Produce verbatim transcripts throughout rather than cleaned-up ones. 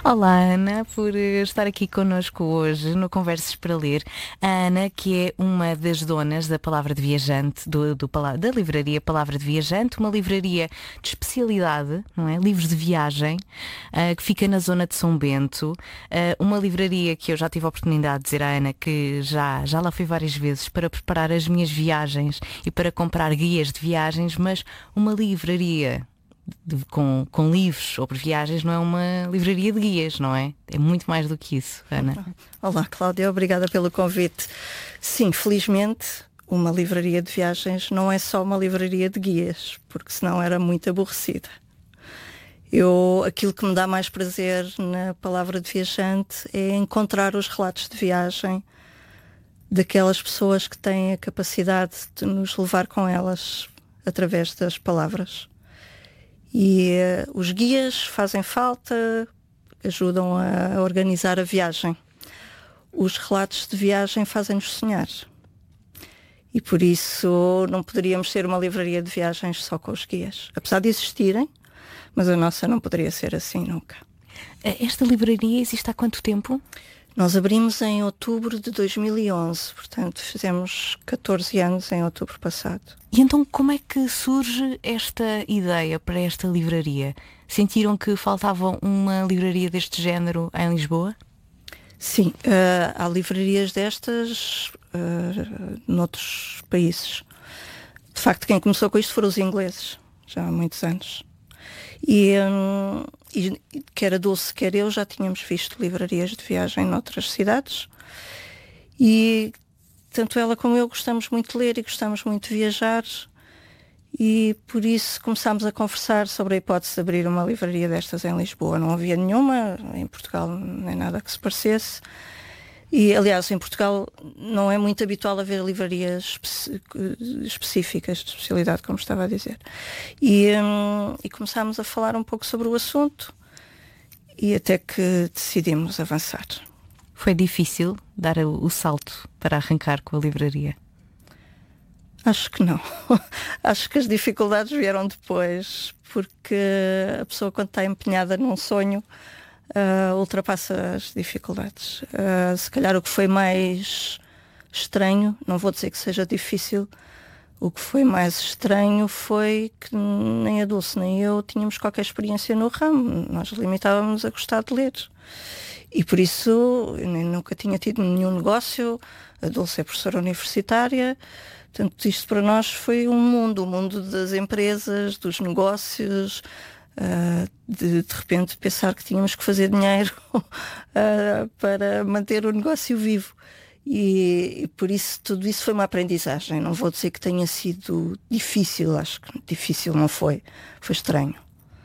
Olá, Ana, por eh, estar aqui connosco hoje no Conversas para Ler. A Ana, que é uma das donas da Palavra de Viajante, do, do pala- da livraria Palavra de Viajante, uma livraria de especialidade, não é? Livros de viagem, ah, que fica na zona de São Bento. Ah, uma livraria que eu já tive a oportunidade de dizer à Ana que já, já lá fui várias vezes para preparar as minhas viagens e para comprar guias de viagens, mas uma livraria de- com, com livros sobre viagens não é uma livraria de guias, não é? É muito mais do que isso, Ana. Olá, Cláudia, obrigada pelo convite. Sim, felizmente, uma livraria de viagens não é só uma livraria de guias, porque senão era muito aborrecida. Eu, aquilo que me dá mais prazer na Palavra de Viajante é encontrar os relatos de viagem daquelas pessoas que têm a capacidade de nos levar com elas através das palavras. E eh, os guias fazem falta, ajudam a organizar a viagem. Os relatos de viagem fazem-nos sonhar. E por isso não poderíamos ser uma livraria de viagens só com os guias. Apesar de existirem, mas a nossa não poderia ser assim nunca. Esta livraria existe há quanto tempo? Nós abrimos em outubro de dois mil e onze, portanto fizemos catorze anos em outubro passado. E então como é que surge esta ideia para esta livraria? Sentiram que faltava uma livraria deste género em Lisboa? Sim, uh, há livrarias destas uh, noutros países. De facto, quem começou com isto foram os ingleses, já há muitos anos. E, um, e quer a Dulce, quer eu, já tínhamos visto livrarias de viagem noutras cidades. E tanto ela como eu gostamos muito de ler e gostamos muito de viajar. E por isso começámos a conversar sobre a hipótese de abrir uma livraria destas em Lisboa. Não havia nenhuma, em Portugal nem nada que se parecesse. E, aliás, em Portugal não é muito habitual haver livrarias espe- específicas de especialidade, como estava a dizer. E, hum, e começámos a falar um pouco sobre o assunto e até que decidimos avançar. Foi difícil dar o, o salto para arrancar com a livraria? Acho que não. Acho que as dificuldades vieram depois, porque a pessoa, quando está empenhada num sonho, uh, ultrapassa as dificuldades. Uh, se calhar o que foi mais estranho, não vou dizer que seja difícil, o que foi mais estranho foi que nem a Dulce nem eu tínhamos qualquer experiência no ramo. Nós limitávamos a gostar de ler. E por isso eu nem, nunca tinha tido nenhum negócio. A Dulce é professora universitária. Portanto, isto para nós foi um mundo, o mundo das empresas, dos negócios, uh, de, de repente pensar que tínhamos que fazer dinheiro uh, para manter o negócio vivo. E, e por isso, tudo isso foi uma aprendizagem. Não vou dizer que tenha sido difícil, acho que difícil não foi, foi estranho.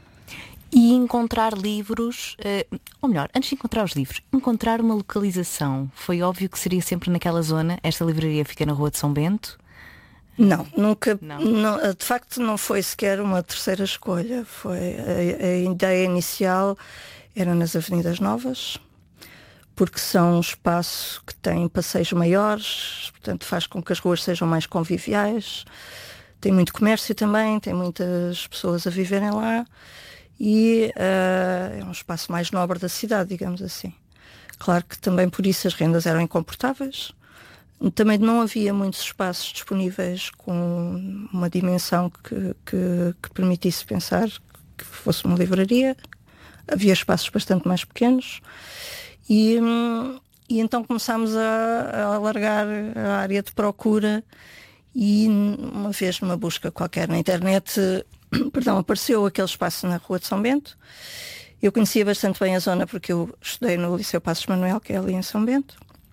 E encontrar livros, uh, ou melhor, antes de encontrar os livros, encontrar uma localização. Foi óbvio que seria sempre naquela zona. Esta livraria fica na Rua de São Bento. Não, nunca, Não. não, de facto não foi sequer uma terceira escolha. Foi a, a ideia inicial era nas Avenidas Novas, porque são um espaço que tem passeios maiores, portanto faz com que as ruas sejam mais conviviais. Tem muito comércio também, tem muitas pessoas a viverem lá e uh, é um espaço mais nobre da cidade, digamos assim. Claro que também por isso as rendas eram incomportáveis. Também não havia muitos espaços disponíveis com uma dimensão que, que, que permitisse pensar que fosse uma livraria. Havia espaços bastante mais pequenos e, e então começámos a, a alargar a área de procura e uma vez numa busca qualquer na internet, perdão, apareceu aquele espaço na Rua de São Bento. Eu conhecia bastante bem a zona porque eu estudei no Liceu Passos Manuel, que é ali em São Bento.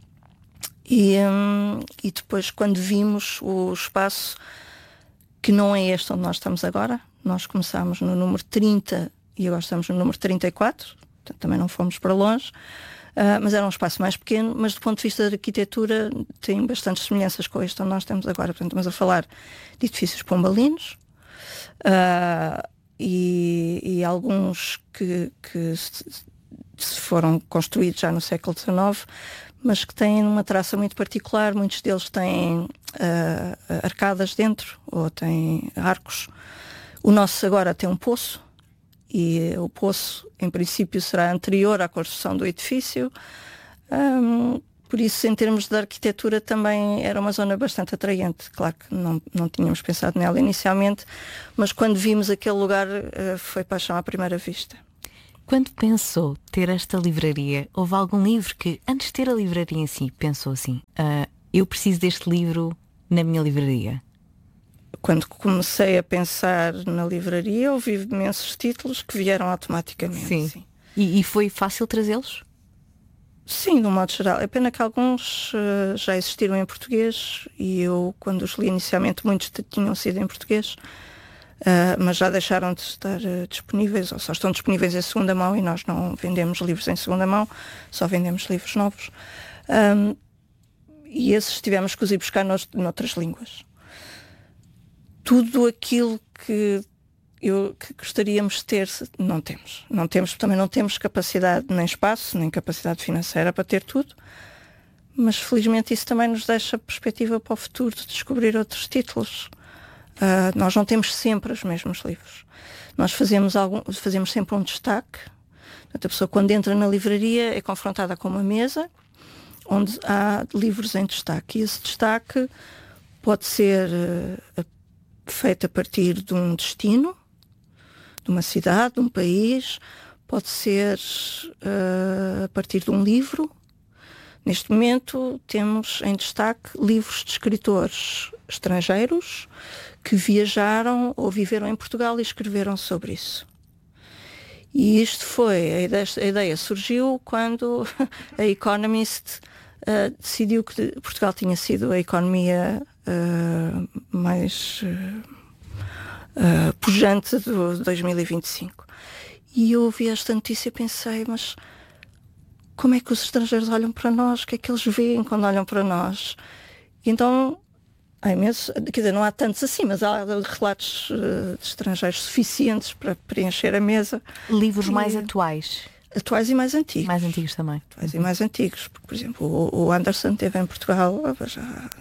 E, hum, e depois, quando vimos o espaço, que não é este onde nós estamos agora, nós começámos no número trinta e agora estamos no número trinta e quatro, portanto também não fomos para longe, uh, mas era um espaço mais pequeno, mas do ponto de vista da arquitetura tem bastantes semelhanças com este onde nós estamos agora. Portanto, estamos a falar de edifícios pombalinos uh, e, e alguns que, que se foram construídos já no século dezenove, mas que têm uma traça muito particular. Muitos deles têm uh, arcadas dentro, ou têm arcos. O nosso agora tem um poço, e o poço, em princípio, será anterior à construção do edifício. Um, por isso, em termos de arquitetura, também era uma zona bastante atraente. Claro que não, não tínhamos pensado nela inicialmente, mas quando vimos aquele lugar, uh, foi paixão à primeira vista. Quando pensou ter esta livraria, houve algum livro que, antes de ter a livraria em si, pensou assim, uh, eu preciso deste livro na minha livraria? Quando comecei a pensar na livraria, ouvi imensos títulos que vieram automaticamente. Sim. Sim. E, e foi fácil trazê-los? Sim, de um modo geral. É pena que alguns uh, já existiram em português e eu, quando os li inicialmente, muitos tinham sido em português, uh, mas já deixaram de estar uh, disponíveis, ou só estão disponíveis em segunda mão, e nós não vendemos livros em segunda mão, só vendemos livros novos. Um, e esses tivemos que os ir buscar nos, noutras línguas. Tudo aquilo que eu que gostaríamos de ter, não temos. Não temos, também não temos capacidade, nem espaço, nem capacidade financeira para ter tudo, mas felizmente isso também nos deixa perspectiva para o futuro de descobrir outros títulos. Uh, nós não temos sempre os mesmos livros. Nós fazemos, algum, fazemos sempre um destaque. Portanto, a pessoa, quando entra na livraria, é confrontada com uma mesa onde há livros em destaque. E esse destaque pode ser uh, feito a partir de um destino, de uma cidade, de um país, pode ser uh, a partir de um livro. Neste momento temos em destaque livros de escritores estrangeiros que viajaram ou viveram em Portugal e escreveram sobre isso. E isto foi, a ideia, a ideia surgiu quando a Economist uh, decidiu que Portugal tinha sido a economia uh, mais uh, uh, pujante de dois mil e vinte e cinco. E eu ouvi esta notícia e pensei, mas como é que os estrangeiros olham para nós? O que é que eles veem quando olham para nós? E então, há imensos, quer dizer, não há tantos assim, mas há relatos uh, de estrangeiros suficientes para preencher a mesa. Livros e, mais atuais? Atuais e mais antigos. Mais antigos também. Atuais uhum. e mais antigos. Porque, por exemplo, o, o Anderson esteve em Portugal, já,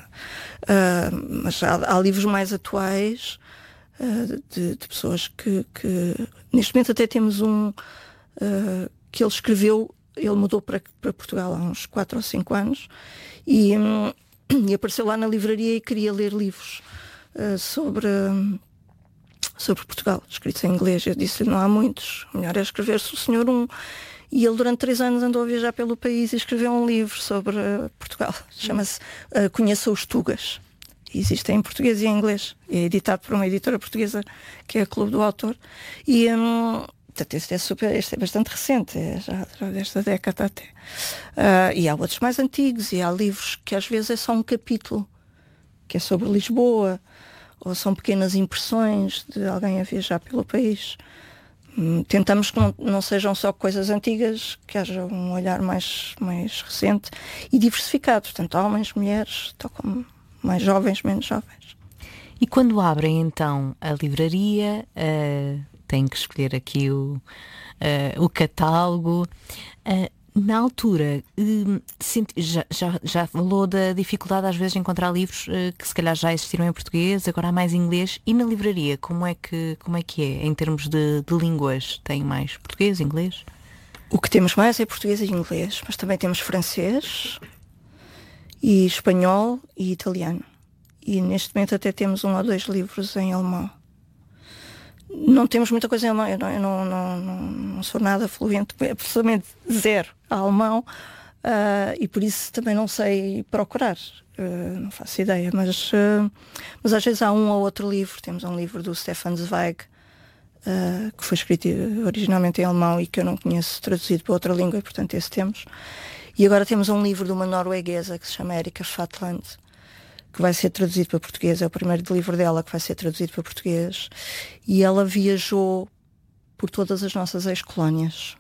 uh, mas há, há livros mais atuais uh, de, de pessoas que, que... Neste momento até temos um uh, que ele escreveu. Ele mudou para, para Portugal há uns quatro ou cinco anos e, hum, e apareceu lá na livraria e queria ler livros uh, sobre, um, sobre Portugal, escritos em inglês. Eu disse-lhe, não há muitos, o melhor é escrever-se o senhor um. E ele durante três anos andou a viajar pelo país e escreveu um livro sobre uh, Portugal. Chama-se uh, Conheça os Tugas. Existe em português e em inglês. É editado por uma editora portuguesa que é a Clube do Autor. E... Um, Portanto, este é, super, este é bastante recente, é já, já desta década até. Uh, e há outros mais antigos, e há livros que às vezes é só um capítulo, que é sobre Lisboa, ou são pequenas impressões de alguém a viajar pelo país. Hum, tentamos que não, não sejam só coisas antigas, que haja um olhar mais, mais recente e diversificado, portanto, homens, mulheres, tal como mais jovens, menos jovens. E quando abrem então a livraria... Uh... tem que escolher aqui o, uh, o catálogo. Uh, na altura, uh, senti, já, já, já falou da dificuldade às vezes de encontrar livros uh, que se calhar já existiram em português, agora há mais em inglês. E na livraria, como é que, como é, que é em termos de, de línguas? Tem mais português, inglês? O que temos mais é português e inglês, mas também temos francês, e espanhol e italiano. E neste momento até temos um ou dois livros em alemão. Não temos muita coisa em alemão, eu não, eu não, não, não, não sou nada fluente, é absolutamente zero a alemão, uh, e por isso também não sei procurar, uh, não faço ideia, mas, uh, mas às vezes há um ou outro livro. Temos um livro do Stefan Zweig, uh, que foi escrito originalmente em alemão e que eu não conheço, traduzido para outra língua, e portanto esse temos. E agora temos um livro de uma norueguesa que se chama Erika Fatland, que vai ser traduzido para português, é o primeiro livro dela que vai ser traduzido para português, e ela viajou por todas as nossas ex-colónias.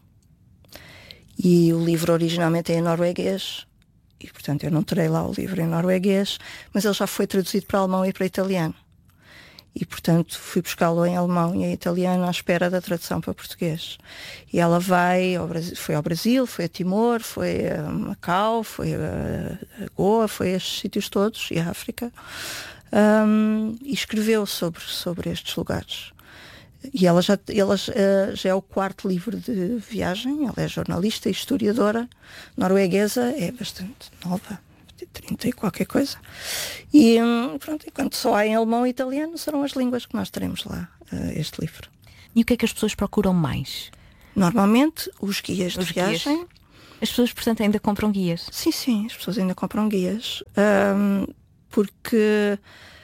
E o livro originalmente é em norueguês, e portanto eu não terei lá o livro em norueguês, mas ele já foi traduzido para alemão e para italiano. E portanto fui buscá-lo em alemão e em italiano à espera da tradução para português. E ela vai ao Brasil, foi ao Brasil, foi a Timor, foi a Macau, foi a Goa, foi a estes sítios todos, e a África, um, e escreveu sobre, sobre estes lugares. e ela, já, ela uh, já é o quarto livro de viagem. Ela é jornalista e historiadora norueguesa, é bastante nova, trinta e qualquer coisa. E um, pronto, enquanto só há em alemão e italiano, serão as línguas que nós teremos lá, uh, este livro. E o que é que as pessoas procuram mais? Normalmente, os guias Os de viagem. Guias. As pessoas, portanto, ainda compram guias? Sim, sim, as pessoas ainda compram guias. Um, porque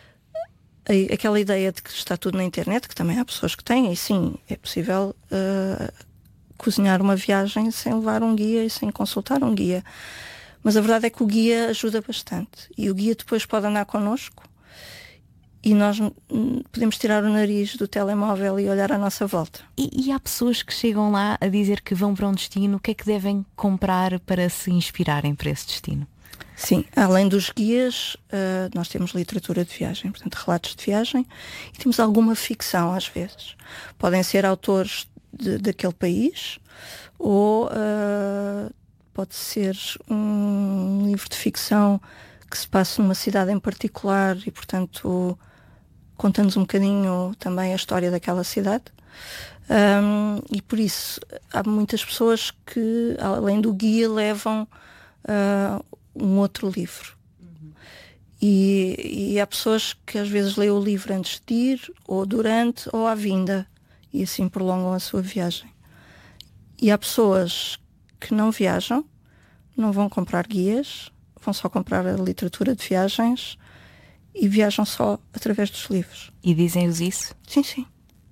a, aquela ideia de que está tudo na internet, que também há pessoas que têm, e sim, é possível uh, cozinhar uma viagem sem levar um guia e sem consultar um guia. Mas a verdade é que o guia ajuda bastante. E o guia depois pode andar connosco e nós podemos tirar o nariz do telemóvel e olhar à nossa volta. E, e há pessoas que chegam lá a dizer que vão para um destino, o que é que devem comprar para se inspirarem para esse destino? Sim, além dos guias, uh, nós temos literatura de viagem, portanto relatos de viagem, e temos alguma ficção às vezes. Podem ser autores de, daquele país ou uh, pode ser um livro de ficção que se passa numa cidade em particular e, portanto, conta-nos um bocadinho também a história daquela cidade. Um, e por isso há muitas pessoas que, além do guia, levam uh, um outro livro. Uhum. E, e há pessoas que às vezes leem o livro antes de ir, ou durante, ou à vinda, e assim prolongam a sua viagem. E há pessoas que não viajam, não vão comprar guias, vão só comprar a literatura de viagens e viajam só através dos livros. E dizem-vos isso? Sim, sim.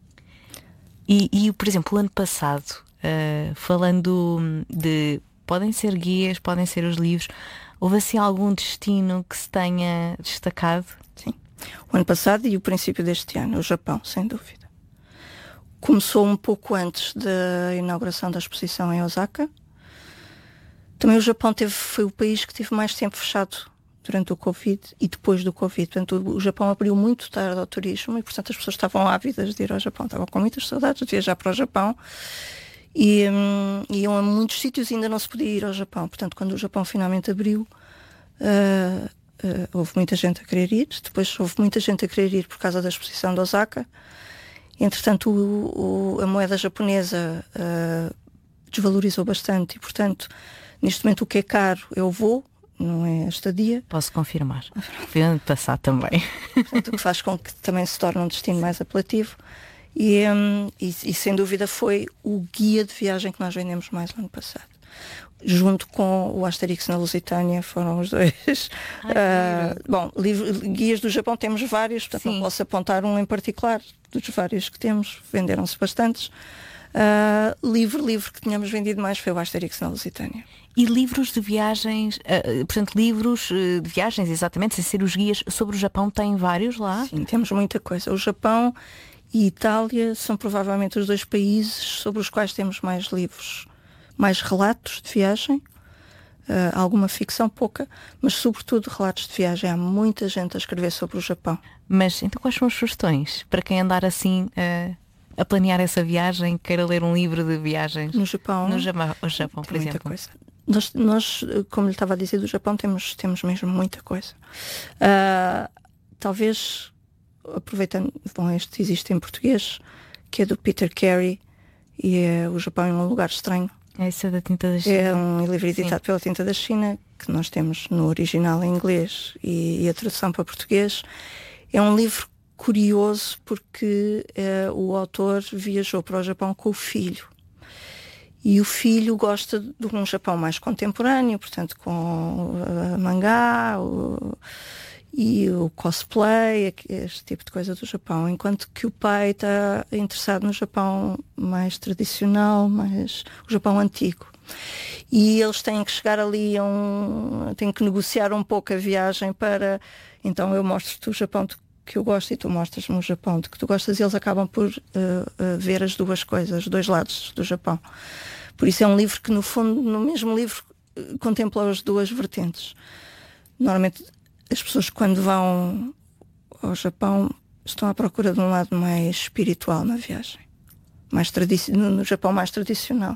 E, e por exemplo, o ano passado, uh, falando de... podem ser guias, podem ser os livros, houve assim algum destino que se tenha destacado? Sim. O ano passado e o princípio deste ano, o Japão, sem dúvida. Começou um pouco antes da inauguração da exposição em Osaka. Também o Japão teve, foi o país que teve mais tempo fechado durante o Covid e depois do Covid. Portanto, o Japão abriu muito tarde ao turismo e, portanto, as pessoas estavam ávidas de ir ao Japão. Estavam com muitas saudades de viajar para o Japão e hum, iam a muitos sítios e ainda não se podia ir ao Japão. Portanto, quando o Japão finalmente abriu, uh, uh, houve muita gente a querer ir. Depois houve muita gente a querer ir por causa da exposição de Osaka. Entretanto, o, o, a moeda japonesa uh, desvalorizou bastante e, portanto, neste momento o que é caro é o voo, não é a estadia. Posso confirmar. Fui ano passado também. Portanto, o que faz com que também se torne um destino mais apelativo. E, um, e, e sem dúvida foi o guia de viagem que nós vendemos mais no ano passado. Junto com o Asterix na Lusitânia, foram os dois. Ai, uh, bom, livro, guias do Japão temos vários, portanto Sim. não posso apontar um em particular. Dos vários que temos, venderam-se bastantes. Uh, livro, livro que tínhamos vendido mais foi o Asterix na Lusitânia. E livros de viagens, uh, portanto, livros uh, de viagens, exatamente, sem ser os guias, sobre o Japão, tem vários lá? Sim, temos muita coisa. O Japão e Itália são provavelmente os dois países sobre os quais temos mais livros, mais relatos de viagem, uh, alguma ficção, pouca, mas sobretudo relatos de viagem. Há muita gente a escrever sobre o Japão. Mas então quais são as sugestões para quem andar assim uh, a planear essa viagem, queira ler um livro de viagens? No Japão? No Japão, o Japão, por exemplo. Coisa. Nós, nós, como lhe estava a dizer, do Japão temos, temos mesmo muita coisa. Uh, talvez, aproveitando, bom, este existe em português, que é do Peter Carey, e é O Japão em um Lugar Estranho. Essa é da Tinta da China. É um livro editado Sim. pela Tinta da China, que nós temos no original em inglês e, e a tradução para português. É um livro curioso porque é, o autor viajou para o Japão com o filho. E o filho gosta de um Japão mais contemporâneo, portanto com uh, mangá o, e o cosplay, este tipo de coisa do Japão, enquanto que o pai está interessado no Japão mais tradicional, mais o Japão antigo. E eles têm que chegar ali a um... têm que negociar um pouco a viagem para... Então eu mostro-te o Japão que eu gosto e tu mostras-me o Japão de que tu gostas, e eles acabam por uh, uh, ver as duas coisas, os dois lados do Japão. Por isso é um livro que, no fundo, no mesmo livro, uh, contempla as duas vertentes. Normalmente as pessoas, quando vão ao Japão, estão à procura de um lado mais espiritual na viagem, mais tradici- no Japão mais tradicional.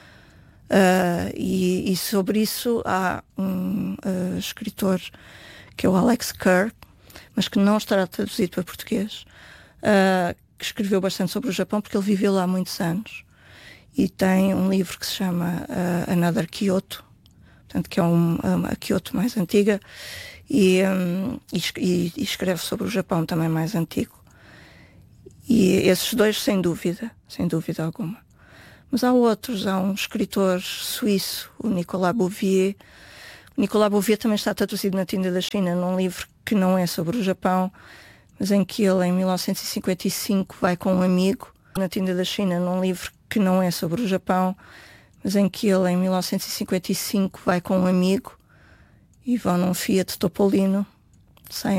Uh, e, e sobre isso há um uh, escritor que é o Alex Kerr, mas que não estará traduzido para português, uh, que escreveu bastante sobre o Japão porque ele viveu lá há muitos anos. E tem um livro que se chama uh, Another Kyoto, portanto, que é um, uma Kyoto mais antiga, e, um, e, e escreve sobre o Japão também mais antigo. E esses dois, sem dúvida, sem dúvida alguma. Mas há outros, há um escritor suíço, o Nicolas Bouvier. O Nicolas Bouvier também está traduzido na Tinta da China num livro que não é sobre o Japão, mas em que ele, em mil novecentos e cinquenta e cinco, vai com um amigo na Tinta da China num livro que não é sobre o Japão, mas em que ele, em mil novecentos e cinquenta e cinco, vai com um amigo e vão num Fiat Topolino, saem